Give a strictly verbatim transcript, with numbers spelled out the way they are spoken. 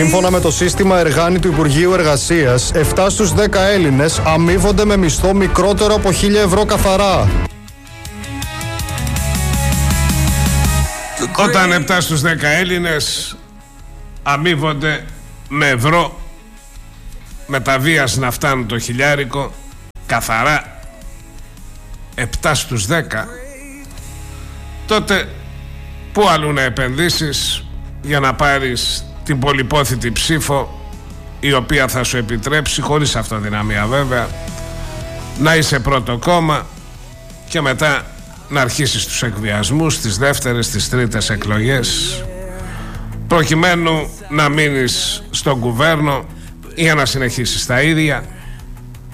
Σύμφωνα με το σύστημα Εργάνη του Υπουργείου Εργασίας, επτά στους δέκα Έλληνες αμείβονται με μισθό μικρότερο από χίλια ευρώ καθαρά. Όταν επτά στους δέκα Έλληνες αμείβονται με ευρώ, με τα βίας να φτάνουν το χιλιάρικο, καθαρά επτά στους δέκα, τότε πού αλλού να επενδύσεις για να πάρεις την πολυπόθητη ψήφο, η οποία θα σου επιτρέψει, χωρίς αυτοδυναμία βέβαια, να είσαι πρώτο κόμμα και μετά να αρχίσεις τους εκβιασμούς στις δεύτερες, στις τρίτες εκλογές, προκειμένου να μείνεις στον κουβέρνο ή να συνεχίσεις τα ίδια